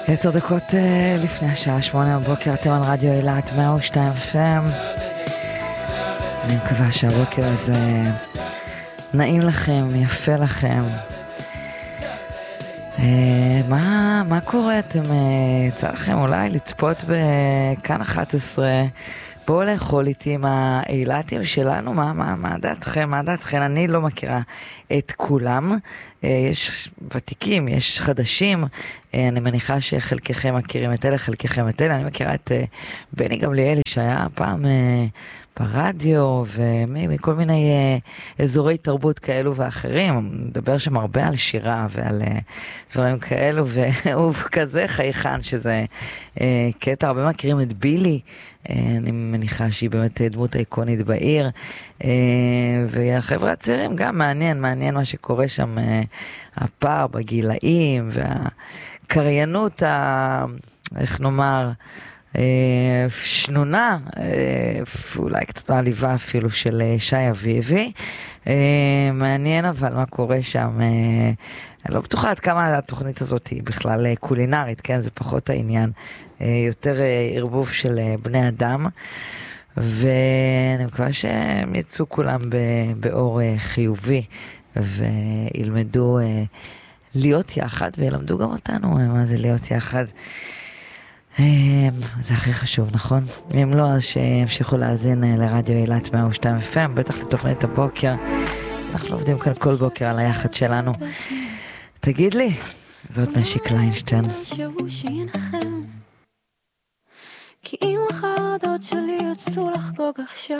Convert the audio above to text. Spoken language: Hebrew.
10 דקות לפני השעה 8 בבוקר, אתם על רדיו אילת 102 FM. אני מקווה שהבוקר הזה נעים לכם, יפה לכם. מה קורה? יצא לכם אולי לצפות בכאן 11? בואו לאכול איתי עם האילתים שלנו. מה דעתכם? אני לא מכירה את כולם. יש ותיקים, יש חדשים. אני מניחה שחלקכם מכירים את אלה, חלקכם את אלה. אני מכירה את בני גמליאלי שהיה פעם ברדיו ומכל מיני אזורי תרבות כאלו ואחרים. מדבר שם הרבה על שירה ועל דברים כאלו, והוא כזה חייכן שזה קטע. הרבה מכירים את בילי. אני מניחה שהיא באמת דמות איקונית בעיר, והחבר'ה הצעירים גם מעניין מה שקורה שם, הפער בגילאים והקריינות, איך נאמר, שנונה, אולי קצת מעליבה אפילו, של שי אביבי. מעניין אבל מה קורה שם. אני לא בטוחה עד כמה התוכנית הזאת היא בכלל קולינרית, כן? זה פחות העניין, יותר ערבוב של בני אדם, ואני מקווה שהם יצאו כולם באור חיובי וילמדו להיות יחד, וילמדו גם אותנו מה זה להיות יחד. זה הכי חשוב, נכון? אם לא, אז שימשיכו להאזין לרדיו אילת 102 FM, בטח לתוכנית הבוקר. אנחנו עובדים כאן כל בוקר על היחד שלנו. תגיד לי, זאת משי קליינשטיין. כי אם החרדות שלי יצאו לחגוג עכשיו,